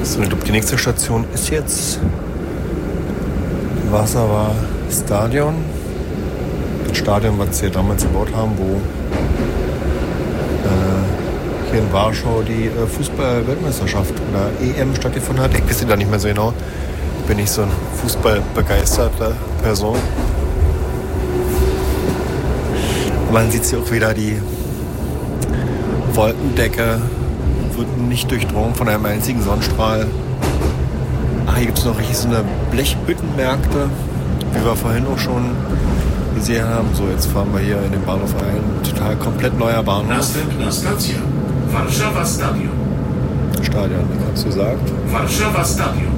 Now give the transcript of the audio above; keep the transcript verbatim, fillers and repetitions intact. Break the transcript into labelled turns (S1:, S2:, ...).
S1: So, ich glaube, die nächste Station ist jetzt Warschauer Stadion. Das Stadion, was sie damals gebaut haben, wo äh, hier in Warschau die äh, Fußball-Weltmeisterschaft oder E M stattgefunden hat. Ich weiß da nicht mehr so genau. Ich bin nicht so ein fußballbegeisterter Person. Man sieht hier auch wieder, die Wolkendecke wird nicht durchdrungen von einem einzigen Sonnenstrahl. Ach, hier gibt es noch richtig so eine Blechhüttenmärkte, wie wir vorhin auch schon gesehen haben. So, jetzt fahren wir hier in den Bahnhof ein. Total komplett neuer Bahnhof.
S2: Następna stacja. Warszawa Stadion.
S1: Stadion, wie kannst du sagen?
S2: Warszawa Stadion.